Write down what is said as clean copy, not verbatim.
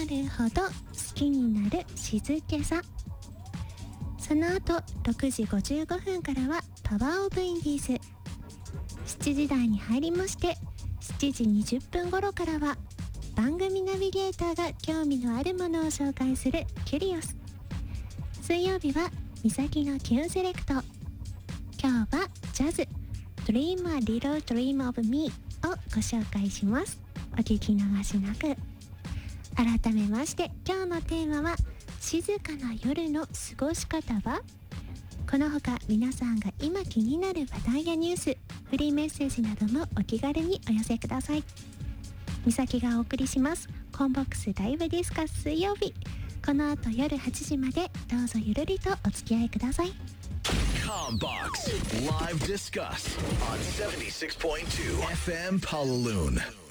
るほど好きになる静けさ。その後6時55分からはパワーオブインディーズ。7時台に入りまして、7時20分頃からは番組ナビゲーターが興味のあるものを紹介するキュリオス。水曜日はみさきのキュンセレクト。今日はジャズ Dream a Little Dream of Me をご紹介します。お聞き逃しなく。改めまして今日のテーマは静かな夜の過ごし方は。このほか皆さんが今気になる話題やニュース、フリーメッセージなどもお気軽にお寄せください。みさきがお送りしますコンボックスライブディスカス水曜日。この後夜8時までどうぞゆるりとお付き合いください。 Combox Live Discuss on 76.2 FM Palaloon.